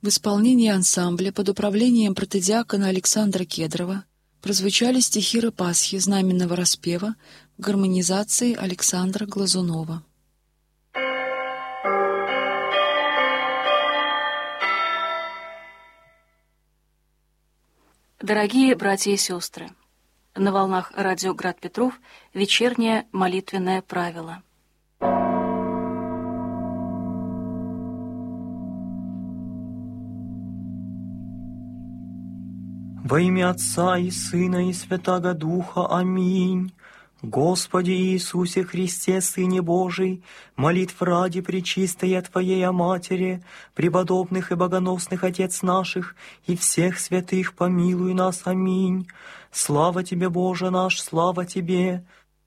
В исполнении ансамбля под управлением протодиакона Александра Кедрова прозвучали стихи Пасхи знаменного распева в гармонизации Александра Глазунова. Дорогие братья и сестры, на волнах радио «Град Петров» вечернее молитвенное правило. Во имя Отца и Сына и Святаго Духа. Аминь. Господи Иисусе Христе, Сыне Божий, молитв ради пречистая Твоей Матери, преподобных и богоносных Отец наших и всех святых, помилуй нас. Аминь. Слава Тебе, Боже наш, слава Тебе.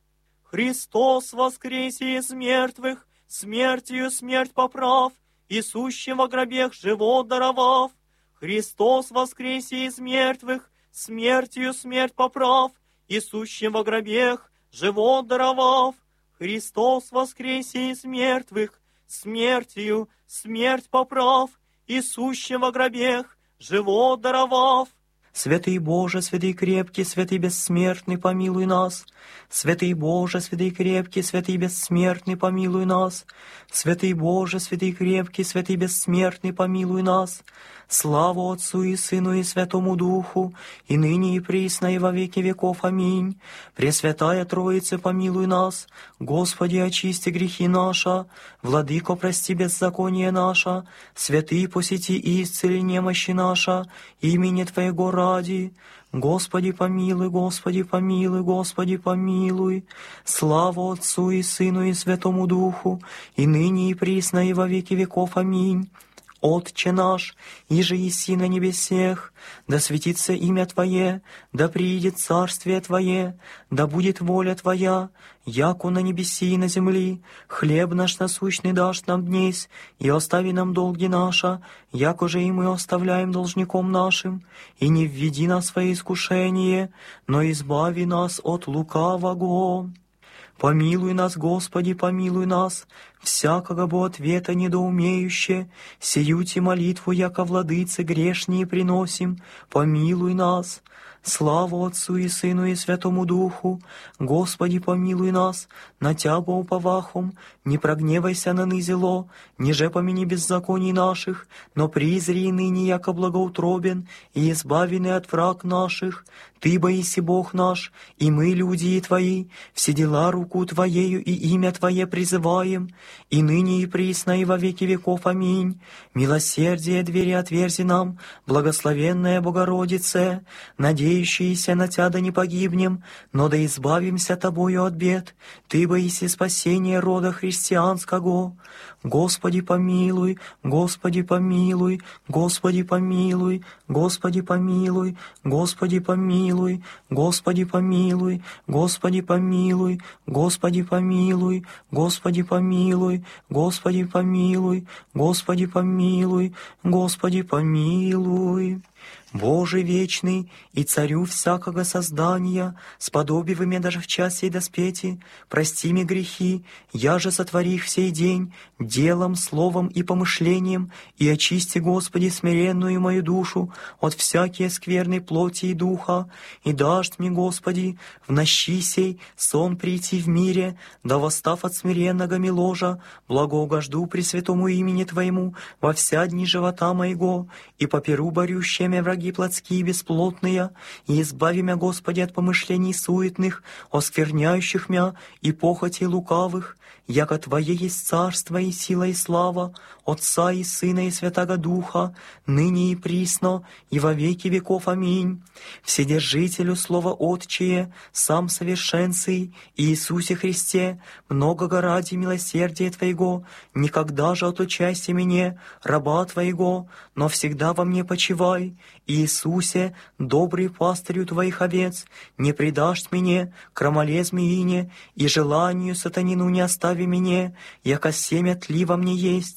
Христос воскресе из мертвых, смертью смерть поправ, и сущим во гробех живот даровав. Христос воскресе из мертвых, смертью смерть поправ, и сущим во гробех живот даровав. Христос воскресе из мертвых, смертью смерть поправ, и сущим во гробех живот даровав. Святый Боже, святый крепкий, святый бессмертный, помилуй нас. Святый Боже, святый крепкий, святый бессмертный, помилуй нас. Святый Боже, святый крепкий, святый бессмертный, помилуй нас. Слава Отцу и Сыну и Святому Духу, и ныне и присно, и во веки веков. Аминь. Пресвятая Троица, помилуй нас. Господи, очисти грехи наши. Владыко, прости беззаконие наше. Святый, посети и исцели немощи наши. Имени Твоего ради. Господи, помилуй, Господи, помилуй, Господи, помилуй. Слава Отцу и Сыну и Святому Духу, и ныне и присно, и во веки веков. Аминь. Отче наш, иже еси на небесех, да светится имя Твое, да приидет царствие Твое, да будет воля Твоя, яко на небеси и на земли. Хлеб наш насущный дашь нам днесь, и остави нам долги наши, яко же и мы оставляем должником нашим, и не введи нас в свои искушение, но избави нас от лукавого. Помилуй нас, Господи, помилуй нас, всякого бы ответа недоумеюще, сию-те молитву, яко владыце грешние приносим, помилуй нас. Слава Отцу и Сыну и Святому Духу, Господи, помилуй нас, на Тябо уповахом, не прогневайся на нызело, ниже помяни беззаконий наших, но призри и ныне, яко благоутробен, и избавены от враг наших. Ты, боиси Бог наш, и мы, люди Твои, все дела руку Твоею и имя Твое призываем, и ныне и присно, и во веки веков. Аминь. Милосердие двери отверзи нам, благословенная Богородице, надеющиеся на Тя да не погибнем, но да избавимся Тобою от бед. Ты, боиси спасения рода христианского. Господи, помилуй, Господи, помилуй, Господи, помилуй, Господи, помилуй, Господи, помилуй, Господи, помилуй, Господи, помилуй, Господи, помилуй, Господи, помилуй, Господи, помилуй, Господи, помилуй, Господи, помилуй. Боже вечный и царю всякого создания, сподобивай меня даже в час сей доспети, прости мне грехи, я же сотвори их в сей день, делом, словом и помышлением, и очисти, Господи, смиренную мою душу от всякие скверной плоти и духа, и дашь мне, Господи, в нощи сей сон прийти в мире, да восстав от смиренного миложа, благоугожду пресвятому имени Твоему во вся дни живота моего, и поперу борющими враги плотские и бесплотные, и избави мя, Господи, от помышлений суетных, оскверняющих мя и похотей лукавых, яко Твое есть царство и сила и слава, Отца и Сына и Святаго Духа, ныне и присно, и во веки веков. Аминь. Вседержителю слова Отчее, сам совершенный, Иисусе Христе, многого ради милосердия Твоего, никогда же отлучайся мне, раба Твоего, но всегда во мне почивай. Иисусе, добрый пастырю Твоих овец, не предашь мне, крамоле змеине, и желанию сатанину не остави мне, яко семя тли во мне есть.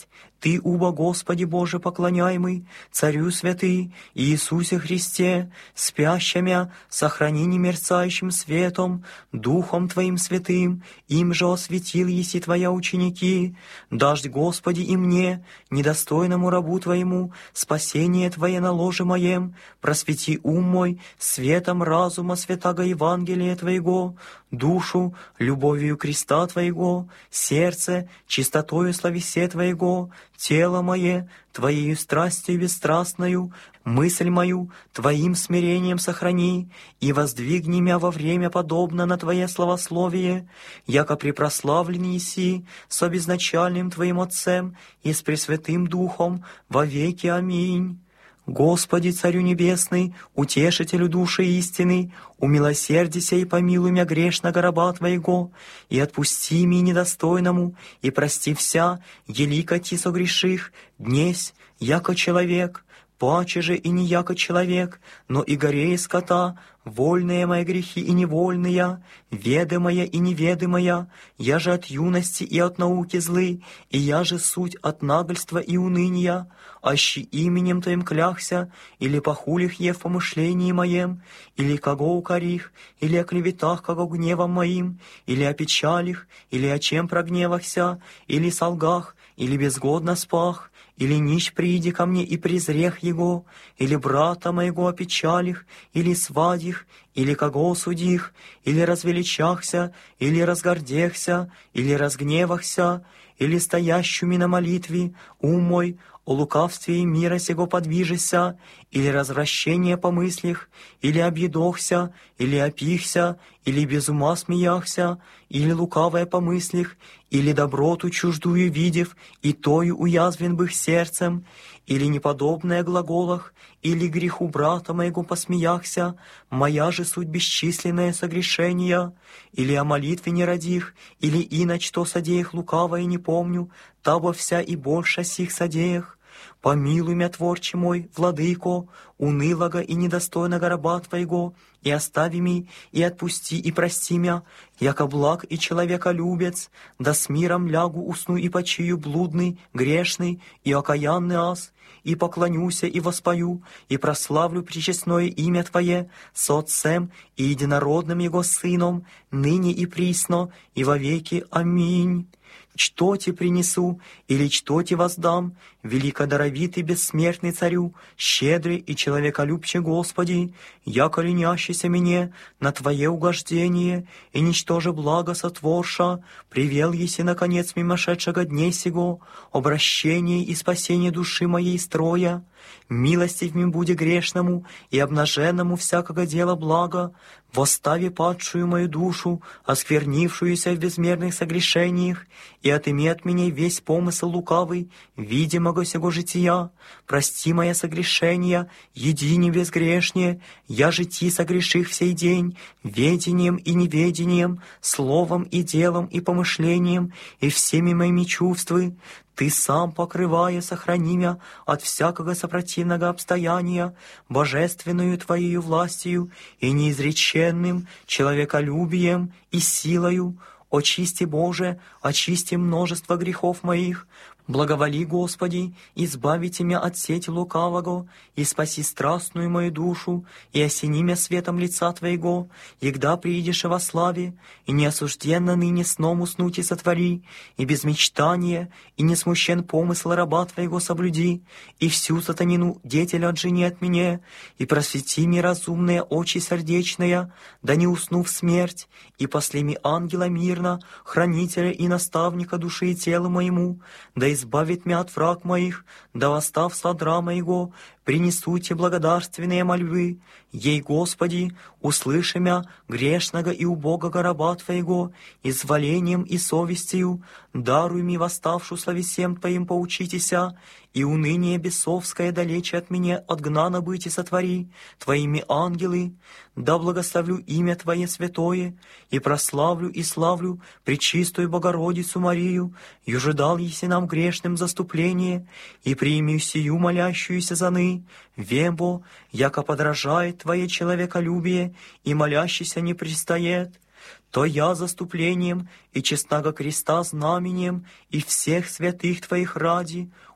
Ты, убо Господи Боже поклоняемый, Царю святый, Иисусе Христе, спящими сохрани немерцающим светом, Духом Твоим святым, им же осветил еси Твоя ученики. Дашь, Господи, и мне, недостойному рабу Твоему, спасение Твое на ложе моем, просвети ум мой светом разума святаго Евангелия Твоего, душу любовью креста Твоего, сердце чистотою словесе Твоего, тело мое Твоею страстью бесстрастною, мысль мою Твоим смирением сохрани, и воздвигни мя во время подобно на Твое славословие, яко препрославлен еси с обезначальным Твоим Отцем и с Пресвятым Духом во веки. Аминь. Господи, Царю Небесный, Утешителю души истины, умилосердися и помилуй мя грешного раба Твоего, и отпусти ми недостойному, и прости вся, елико ти согреших, днесь, яко человек, паче же и не яко человек, но и горее скота, вольные мои грехи и невольные, ведомая и неведомая, я же от юности и от науки злы, и я же суть от нагольства и уныния, аще именем Твоим кляхся, или похулих е в помышлении моем, или кого укорих, или о клеветах, кого гневом моим, или о печалях, или о чем прогневахся, или солгах, или безгодно спах, или нищ приди ко мне и презрех его, или брата моего опечалих, или свадих, или кого судих, или развеличахся, или разгордехся, или разгневахся, или стоящими на молитве, ум мой, о лукавстве и мира сего подвижися, или развращение по мыслях, или объедохся, или опихся, или без ума смеяхся, или лукавое по мыслях, или доброту чуждую видев, и тою уязвен бых сердцем, или неподобное глаголах, или греху брата моего посмеяхся, моя же суть бесчисленное согрешения, или о молитве не родих, или иначе то содеях лукавое не помню, табо вся и больше сих содеях. Помилуй мя, Творче мой, Владыко, унылого и недостойного раба Твоего, и остави ми, и отпусти, и прости мя, яко благ и человеколюбец, да с миром лягу усну и почию блудный, грешный и окаянный ас, и поклонюся, и воспою, и прославлю пречестное имя Твое с Отцем и единородным Его Сыном, ныне и присно, и во веки. Аминь. Что те принесу, или что те воздам, великодаровитый бессмертный Царю, щедрый и человеколюбче Господи, яко ленящийся мне на Твое угождение, и ничтоже благо сотворша, привел еси наконец мимошедшего дней сего, обращение и спасение души моей строя, милостив ми буде грешному и обнаженному всякого дела блага, восстави падшую мою душу, осквернившуюся в безмерных согрешениях, и отыми от меня весь помысл лукавый, видимого сего жития, прости моя согрешения, едине безгрешнее, я жити согреших в сей день, ведением и неведением, словом и делом и помышлением, и всеми моими чувствы. Ты сам, покрывая, сохрани мя от всякого сопротивного обстояния, божественную Твоею властью и неизреченным человеколюбием и силою. Очисти, Боже, очисти множество грехов моих. Благоволи, Господи, избавите мя от сети лукавого, и спаси страстную мою душу, и осени мя светом лица Твоего, егда приидешь во славе, и неосужденно ныне сном уснуть и сотвори, и без мечтания, и не смущен помысл раба Твоего соблюди, и всю сатанину детеля отжени от меня, и просвети ми разумные очи сердечные, да не усну в смерть, и после ми ангела мирно, хранителя и наставника души и тела моему, да избавит мя от враг моих, да восстав сладра моего, принесуйте благодарственные мольбы. Ей, Господи, услыши мя грешного и убогого раба Твоего, изволением и совестью, даруй ми восставшу словесем Твоим поучитеся, и уныние бесовское далече от меня отгнано быть и сотвори, Твоими ангелы, да благословлю имя Твое святое, и прославлю и славлю Пречистую Богородицу Марию, юже дал еси нам грешным заступление, и прими сию молящуюся за ны, вебо, яко подражает Твое человеколюбие, и молящийся не пристает, то я заступлением и честного креста знамением и всех святых Твоих ради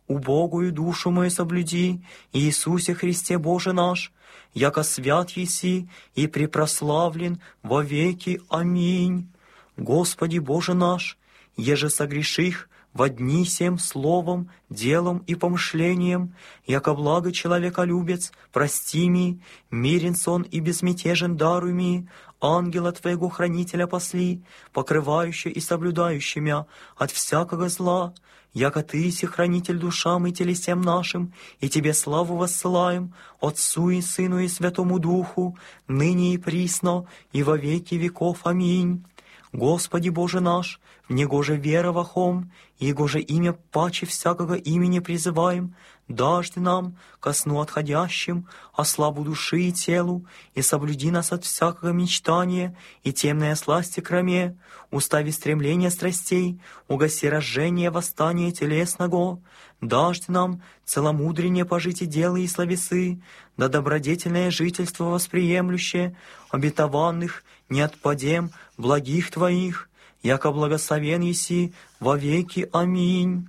убогую душу мою соблюди, Иисусе Христе Боже наш, яко свят еси и препрославлен во веки. Аминь. Господи Боже наш, еже согреших во дни сем словом, делом и помышлением, яко благо человеколюбец, прости ми, мирен сон и безмятежен даруй ми, ангела Твоего хранителя посли, покрывающий и соблюдающий мя от всякого зла, яко Ты си хранитель душам и телесем нашим, и Тебе славу воссылаем, Отцу и Сыну и Святому Духу, ныне и присно, и во веки веков. Аминь. Господи Боже наш, в Него же вера вахом, и Его же имя паче всякого имени призываем, дажды нам, ко сну отходящим, о славу души и телу, и соблюди нас от всякого мечтания и темной сласти кроме, устави стремления страстей, угаси разжение восстания телесного, дажды нам целомудреннее пожить и дела и словесы, да добродетельное жительство восприемлющее, обетованных не отпадем благих Твоих, яко благословен еси во веки. Аминь.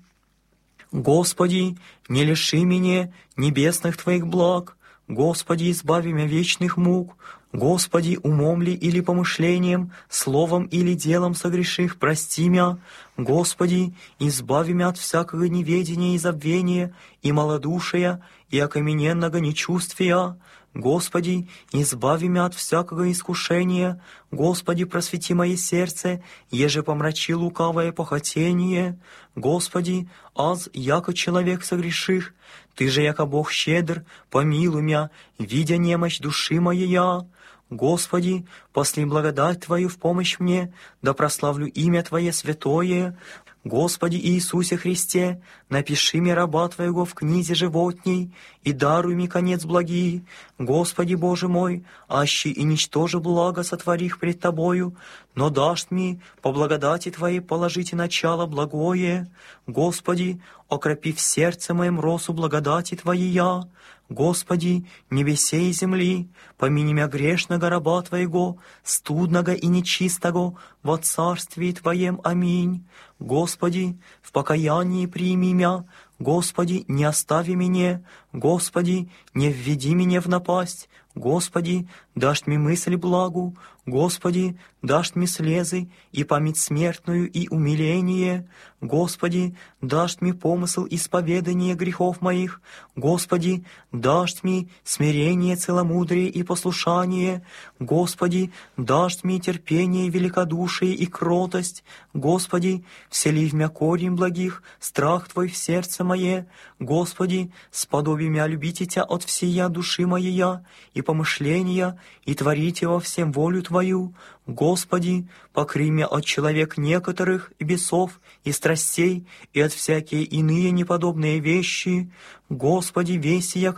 Господи, не лиши меня небесных Твоих благ, Господи, избави меня вечных мук, Господи, умом ли или помышлением, словом или делом согреших, прости мя, Господи, избави мя от всякого неведения и забвения, и малодушия, и окамененного нечувствия, Господи, избави мя от всякого искушения, Господи, просвети мое сердце, еже помрачи лукавое похотение, Господи, аз, яко человек согреших, Ты же, яко Бог щедр, помилуй мя, видя немощь души моей. Господи, посли благодать Твою в помощь мне, да прославлю имя Твое святое. Господи Иисусе Христе, напиши мне раба Твоего в книзе животней, и даруй мне конец благий. Господи Боже мой, аще и ничтоже благо сотворих пред Тобою, но дашь мне по благодати Твоей положите начало благое. Господи, окропи в сердце моем росу благодати Твоей. Господи, небесей и земли, помяни мя грешного раба Твоего, студного и нечистого, во царствии Твоем. Аминь. Господи, в покаянии прими мя, Господи, не остави меня, Господи, не введи меня в напасть, Господи, дашь мне мысль благу, Господи, дашь мне слезы и память смертную и умиление, Господи, дашь мне помысл исповедания грехов моих, Господи, дашь мне смирение, целомудрие и послушание, Господи, дашь мне терпение, великодушие и кротость, Господи, всели в мя корень благих, страх Твой в сердце мое, Господи, сподоби мя любите Тя от всея души моея и помышления, и творите во всем волю Твою, Господи, покрый мя от человек некоторых и бесов, и страстей, и от всякие иные неподобные вещи, Господи, веси,